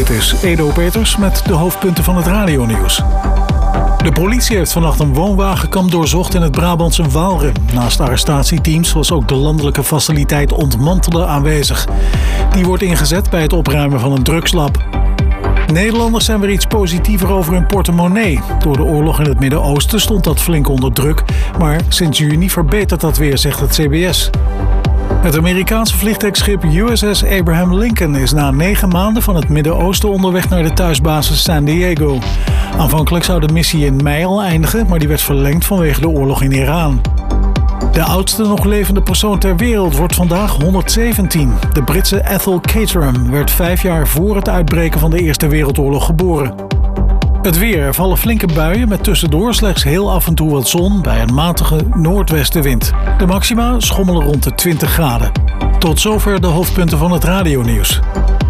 Dit is Edo Peters met de hoofdpunten van het radionieuws. De politie heeft vannacht een woonwagenkamp doorzocht in het Brabantse Waalre. Naast arrestatieteams was ook de landelijke faciliteit Ontmantelen aanwezig. Die wordt ingezet bij het opruimen van een drugslab. Nederlanders zijn weer iets positiever over hun portemonnee. Door de oorlog in het Midden-Oosten stond dat flink onder druk. Maar sinds juni verbetert dat weer, zegt het CBS. Het Amerikaanse vliegtuigschip USS Abraham Lincoln is na 9 maanden van het Midden-Oosten onderweg naar de thuisbasis San Diego. Aanvankelijk zou de missie in mei al eindigen, maar die werd verlengd vanwege de oorlog in Iran. De oudste nog levende persoon ter wereld wordt vandaag 117. De Britse Ethel Caterham werd 5 jaar voor het uitbreken van de Eerste Wereldoorlog geboren. Het weer. Er vallen flinke buien met tussendoor slechts heel af en toe wat zon bij een matige noordwestenwind. De maxima schommelen rond de 20 graden. Tot zover de hoofdpunten van het radionieuws.